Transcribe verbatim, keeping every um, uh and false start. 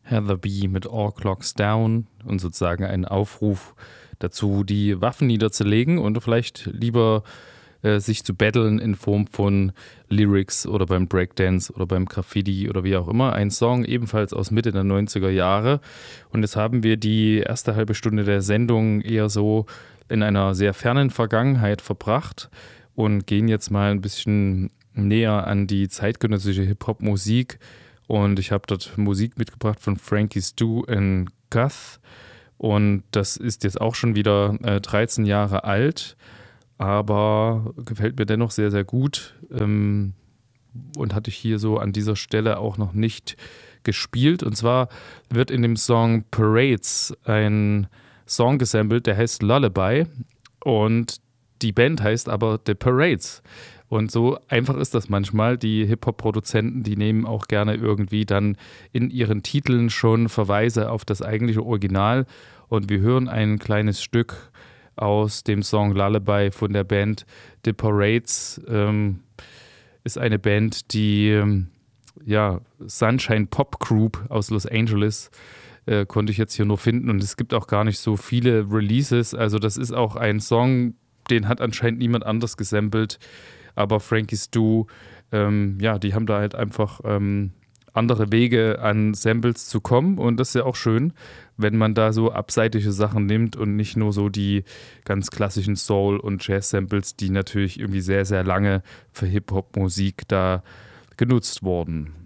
Heather B. mit All Clocks Down und sozusagen ein Aufruf dazu, die Waffen niederzulegen und vielleicht lieber äh, sich zu battlen in Form von Lyrics oder beim Breakdance oder beim Graffiti oder wie auch immer. Ein Song ebenfalls aus Mitte der neunziger Jahre. Und jetzt haben wir die erste halbe Stunde der Sendung eher so in einer sehr fernen Vergangenheit verbracht und gehen jetzt mal ein bisschen näher an die zeitgenössische Hip-Hop-Musik. Und ich habe dort Musik mitgebracht von Frankie Stu und Guth. Und das ist jetzt auch schon wieder äh, dreizehn Jahre alt, aber gefällt mir dennoch sehr, sehr gut. Ähm, und hatte ich hier so an dieser Stelle auch noch nicht gespielt. Und zwar wird in dem Song Parades ein Song gesampelt, der heißt Lullaby. Und die Band heißt aber The Parades. Und so einfach ist das manchmal. Die Hip-Hop-Produzenten, die nehmen auch gerne irgendwie dann in ihren Titeln schon Verweise auf das eigentliche Original. Und wir hören ein kleines Stück aus dem Song Lullaby von der Band The Parades. Ähm, ist eine Band, die ähm, ja, Sunshine Pop Group aus Los Angeles äh, konnte ich jetzt hier nur finden. Und es gibt auch gar nicht so viele Releases. Also das ist auch ein Song, den hat anscheinend niemand anders gesampelt. Aber Frankie Stu, ähm, ja, die haben da halt einfach ähm, andere Wege an Samples zu kommen. Und das ist ja auch schön, wenn man da so abseitige Sachen nimmt und nicht nur so die ganz klassischen Soul- und Jazz-Samples, die natürlich irgendwie sehr, sehr lange für Hip-Hop-Musik da genutzt wurden.